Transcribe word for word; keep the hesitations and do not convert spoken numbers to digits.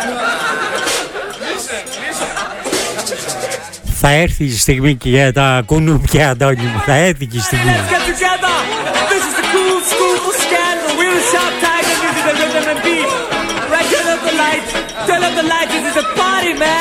Θα έρθει η στιγμή και για τα κουνούπια, Αντώνη μου. Θα έρθει και η στιγμή.